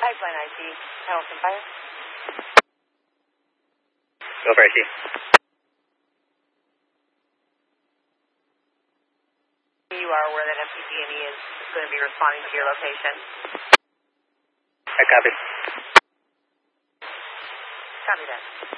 Pipeline IC, Hamilton Fire. Go for IC. You are aware that MPG&E is going to be responding to your location. I copy. Copy that.